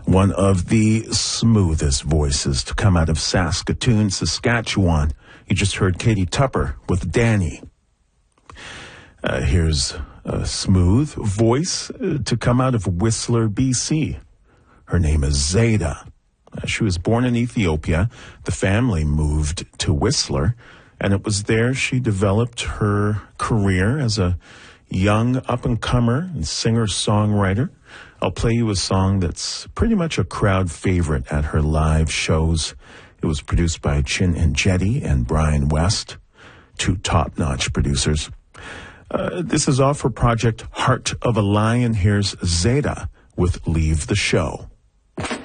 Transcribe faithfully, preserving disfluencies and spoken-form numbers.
one of the smoothest voices to come out of Saskatoon, Saskatchewan. You just heard Katie Tupper with Danny. Uh, here's a smooth voice uh, to come out of Whistler, B C. Her name is Zayda. Uh, she was born in Ethiopia. The family moved to Whistler, and it was there she developed her career as a young up-and-comer and singer-songwriter. I'll play you a song that's pretty much a crowd favorite at her live shows. It was produced by Chin and Jetty and Brian West, two top-notch producers. Uh, this is off her project Heart of a Lion. Here's Zayda with Leave the Show.